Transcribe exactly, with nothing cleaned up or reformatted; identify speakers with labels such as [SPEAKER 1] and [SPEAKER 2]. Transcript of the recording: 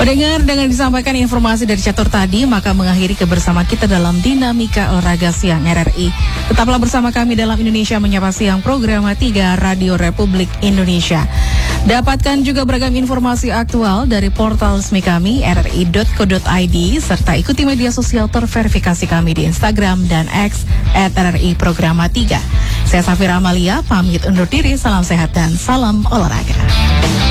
[SPEAKER 1] Pendengar, dengan disampaikan informasi dari Catur tadi, maka mengakhiri kebersamaan kita dalam Dinamika Olahraga Siang R R I. Tetaplah bersama kami dalam Indonesia Menyapa Siang, program tiga Radio Republik Indonesia. Dapatkan juga beragam informasi aktual dari portal resmi kami r r i dot co dot i d serta ikuti media sosial terverifikasi kami di Instagram dan X at R R I Programa tiga. Saya Safira Amalia, pamit undur diri, salam sehat dan salam olahraga.